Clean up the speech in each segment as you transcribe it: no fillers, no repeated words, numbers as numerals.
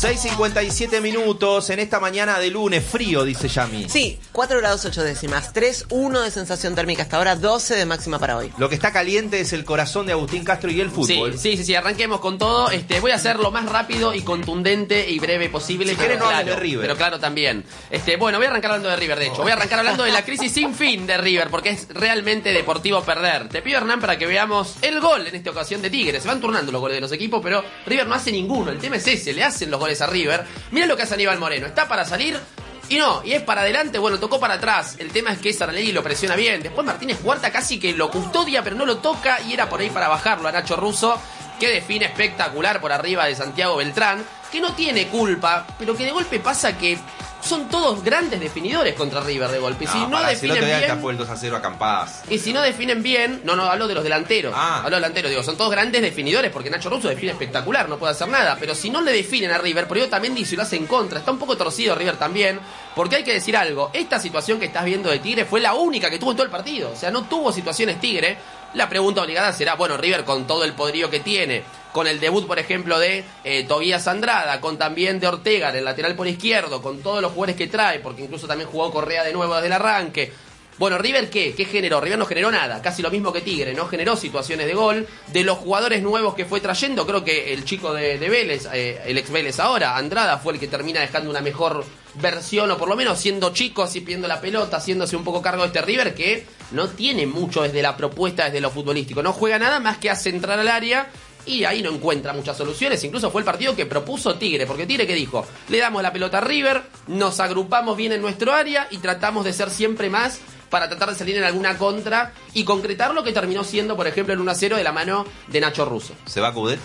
6:57 minutos en esta mañana de lunes, frío, dice Yami. Sí, 4 grados 8 décimas, 3,1 de sensación térmica hasta ahora, 12 de máxima para hoy. Lo que está caliente es el corazón de Agustín Castro y el fútbol. Sí, arranquemos con todo. Voy a ser lo más rápido y contundente y breve posible. Si querés no hables de River. Pero claro, también. Voy a arrancar hablando de River, de hecho. Voy a arrancar hablando de la crisis sin fin de River, porque es realmente deportivo perder. Te pido, Hernán, para que veamos el gol en esta ocasión de Tigre. Se van turnando los goles de los equipos, pero River no hace ninguno. El tema es ese, le hacen los goles a River. Mirá lo que hace Aníbal Moreno. Está para salir y no, y es para adelante, bueno, tocó para atrás. El tema es que Sarnelli lo presiona bien. Después Martínez Huerta casi que lo custodia, pero no lo toca, y era por ahí para bajarlo a Nacho Russo, que define espectacular por arriba de Santiago Beltrán, que no tiene culpa, pero que de golpe pasa que son todos grandes definidores contra River de golpe. Si no definen bien, escapó el 2-0 a Campás. Y si no definen bien, no, hablo de los delanteros. Hablo de delanteros, digo, son todos grandes definidores, porque Nacho Russo define espectacular, no puede hacer nada. Pero si no le definen a River, por ello también dice, lo hace en contra. Está un poco torcido River también, porque hay que decir algo. Esta situación que estás viendo de Tigre fue la única que tuvo en todo el partido. O sea, no tuvo situaciones Tigre. La pregunta obligada será, bueno, River con todo el poderío que tiene, con el debut, por ejemplo, de Tobías Andrada, con también de Ortega, en el lateral por izquierdo, con todos los jugadores que trae, porque incluso también jugó Correa de nuevo desde el arranque. Bueno, ¿River qué? ¿Qué generó? River no generó nada, casi lo mismo que Tigre, no generó situaciones de gol. De los jugadores nuevos que fue trayendo, creo que el chico de Vélez, el ex Vélez ahora, Andrada, fue el que termina dejando una mejor versión, o por lo menos siendo chico, así pidiendo la pelota, haciéndose un poco cargo de este River, que no tiene mucho desde la propuesta, desde lo futbolístico. No juega nada más que a centrar al área, y ahí no encuentra muchas soluciones. Incluso fue el partido que propuso Tigre, porque Tigre, ¿qué dijo? Le damos la pelota a River, nos agrupamos bien en nuestro área y tratamos de ser siempre más para tratar de salir en alguna contra y concretar lo que terminó siendo, por ejemplo, el 1-0 de la mano de Nacho Russo. ¿Se va Coudet?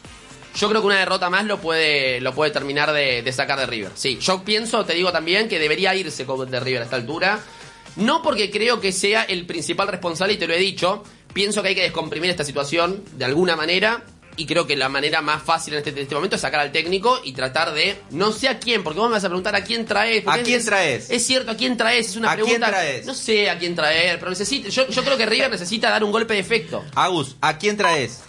Yo creo que una derrota más lo puede terminar de sacar de River. Sí, yo pienso, te digo también, que debería irse Coudet de River a esta altura. No porque creo que sea el principal responsable, y te lo he dicho. Pienso que hay que descomprimir esta situación de alguna manera, y creo que la manera más fácil en este momento es sacar al técnico y tratar de, no sé a quién, porque vos me vas a preguntar a quién traes. ¿A quién traes? Es cierto, ¿a quién traes? Es una pregunta. ¿A quién traes? No sé a quién traer, pero yo creo que River necesita dar un golpe de efecto. Agus, ¿a quién traes?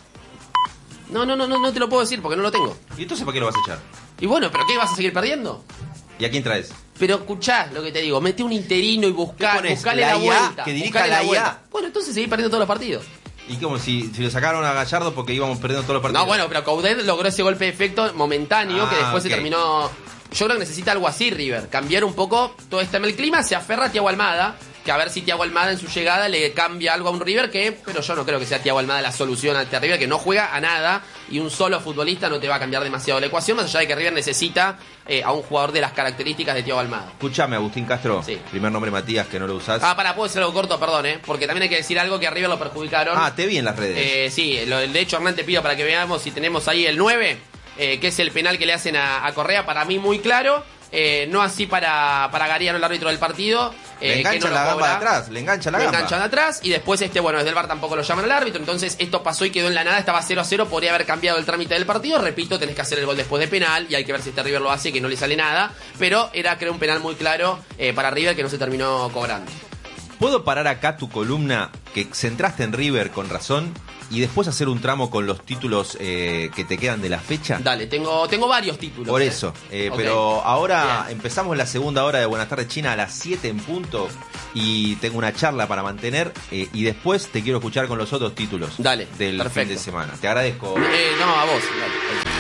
No te lo puedo decir porque no lo tengo. ¿Y entonces para qué lo vas a echar? Y bueno, ¿pero qué? ¿Vas a seguir perdiendo? ¿Y a quién traes? Pero escuchá lo que te digo, mete un interino y buscale la vuelta. Que dirija la IA. Bueno, entonces seguir perdiendo todos los partidos. ¿Y como si lo sacaron a Gallardo porque íbamos perdiendo todos los partidos? No, bueno, pero Coudet logró ese golpe de efecto momentáneo que después se terminó. Yo creo que necesita algo así, River. Cambiar un poco todo este el clima. Se aferra a Thiago Almada, que a ver si Thiago Almada en su llegada le cambia algo a un River pero yo no creo que sea Thiago Almada la solución a este River, que no juega a nada, y un solo futbolista no te va a cambiar demasiado la ecuación, más allá de que River necesita a un jugador de las características de Thiago Almada. Escúchame, Agustín Castro. Sí. Primer nombre Matías, que no lo usás. Puedo decir algo corto, perdón, porque también hay que decir algo que a River lo perjudicaron. Te vi en las redes. Sí, de hecho, Hernán, te pido para que veamos si tenemos ahí el 9, que es el penal que le hacen a Correa, para mí muy claro. No así para Gariano, el árbitro del partido. Le enganchan la gamba de atrás, le enganchan de atrás, y después desde el VAR tampoco lo llaman al árbitro. Entonces esto pasó y quedó en la nada, estaba 0-0, podría haber cambiado el trámite del partido. Repito, tenés que hacer el gol después de penal, y hay que ver si este River lo hace, que no le sale nada. Pero era, creo, un penal muy claro para River, que no se terminó cobrando. ¿Puedo parar acá tu columna, que centraste en River con razón, y después hacer un tramo con los títulos que te quedan de la fecha? Dale, tengo varios títulos. Por eso, Okay. Pero ahora empezamos la segunda hora de Buenas tardes China a las 7 en punto, y tengo una charla para mantener, y después te quiero escuchar con los otros títulos. Dale, del perfecto. fin de semana. Te agradezco. No, a vos. Dale.